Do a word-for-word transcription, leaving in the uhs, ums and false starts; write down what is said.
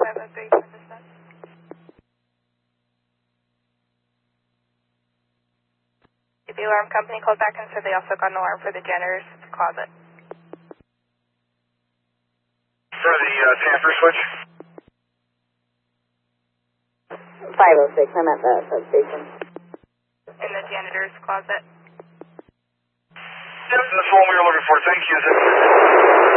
five oh three, can I discuss? The alarm company called back and said they also got an alarm for the janitor's closet. For the uh, tamper switch? five oh six, I'm at the substation. In the janitor's closet. Yep, that's the one we were looking for. Thank you.